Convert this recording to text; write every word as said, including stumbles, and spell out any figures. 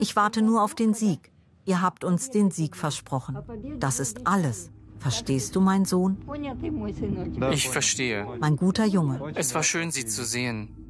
Ich warte nur auf den Sieg. Ihr habt uns den Sieg versprochen. Das ist alles. Verstehst du, mein Sohn? Ich verstehe. Mein guter Junge. Es war schön, Sie zu sehen.